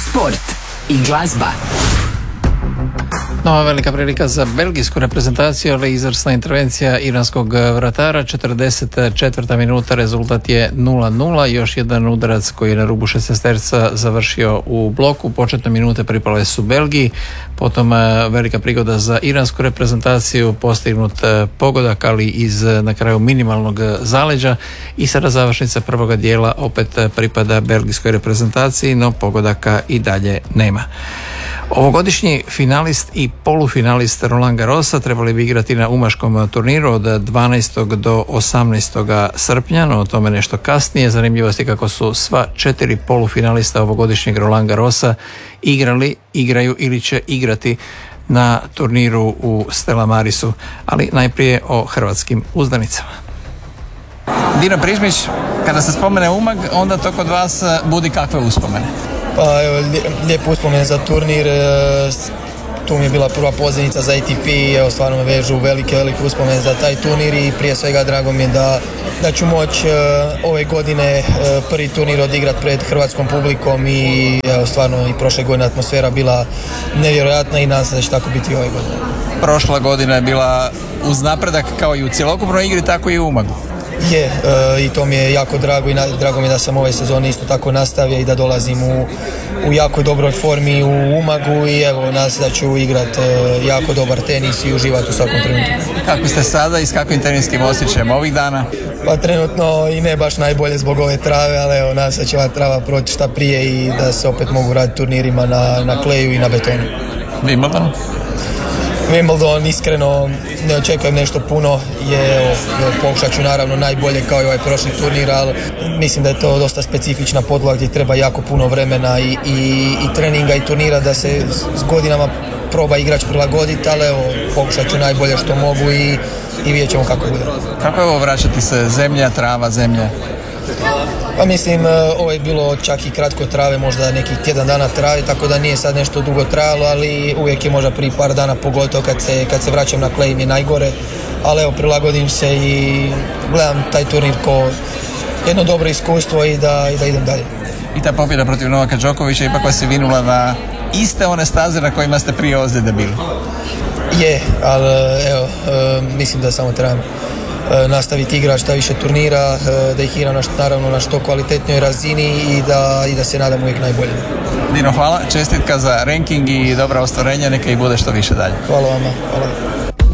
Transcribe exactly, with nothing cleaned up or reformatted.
sport i glazba. Nova velika prilika za belgijsku reprezentaciju, ali izvrsna intervencija iranskog vratara. četrdeset četvrta minuta, rezultat je nula nula. Još jedan udarac koji je na rubu šesnaesterca završio u bloku. Početne minute pripale su Belgiji, potom velika prigoda za iransku reprezentaciju, postignut pogodak, ali iz na kraju minimalnog zaleđa, i sada završnica prvoga dijela opet pripada belgijskoj reprezentaciji, no pogodaka i dalje nema. Ovogodišnji finalist i polufinalist Roland Garrosa trebali bi igrati na umaškom turniru od dvanaestog do osamnaestog srpnja, no o tome nešto kasnije. Zanimljivost je kako su sva četiri polufinalista ovogodišnjeg Roland Garrosa igrali, igraju ili će igrati na turniru u Stella Marisu, ali najprije o hrvatskim uzdanicama. Dino Prižmić, kada se spomene Umag, onda to kod vas budi kakve uspomene? Pa evo, lijep uspomen za turnir, tu mi je bila prva pozivnica za A T P, evo stvarno me vežu velike, velike uspomen za taj turnir i prije svega drago mi je da, da ću moći ove godine prvi turnir odigrat pred hrvatskom publikom i evo stvarno i prošle godine atmosfera bila nevjerojatna i nadam se da će tako biti i ove godine. Prošla godina je bila uz napredak kao i u cjelokupnoj igri, tako i u Umagu. Je, e, i to mi je jako drago i na, drago mi je da sam ove sezone isto tako nastavio i da dolazim u, u jako dobroj formi u Umagu i evo, nadam se da ću igrat e, jako dobar tenis i uživati u svakom trenutku. Kako ste sada i s kakvim teniskim osjećajem ovih dana? Pa trenutno i ne baš najbolje zbog ove trave, ali evo, nadam se da će ova trava proći šta prije i da se opet mogu raditi turnirima na, na kleju i na betonu. Wimbledon? Wimbledon, iskreno ne očekujem nešto puno, je, evo, pokušat ću naravno najbolje kao i ovaj prošli turnir, ali mislim da je to dosta specifična podloga gdje treba jako puno vremena i, i, i treninga i turnira da se s godinama proba igrač prilagoditi, ali evo, pokušat ću najbolje što mogu i, i vidjet ćemo kako bude. Kako je ovo vraćati se, zemlja, trava, zemlja? Pa mislim, ovo je bilo čak i kratko trave, možda nekih tjedan dana trave, tako da nije sad nešto dugo trajalo, ali uvijek je možda prije par dana, pogotovo kad se, kad se vraćam na klej mi je najgore, ali evo, prilagodim se i gledam taj turnir ko jedno dobro iskustvo i da, i da idem dalje. I ta pobjeda protiv Novaka Đokovića ipak vas je vinula na iste one staze na kojima ste prije ozljede bili? Je, ali evo, mislim da samo trebam nastaviti igrati šta više turnira, da ih igram na, naravno na što kvalitetnoj razini i da, i da se nadam uvijek najbolje. Dino, hvala, čestitka za ranking i dobra ostvarenja, neka i bude što više dalje. Hvala vama, hvala.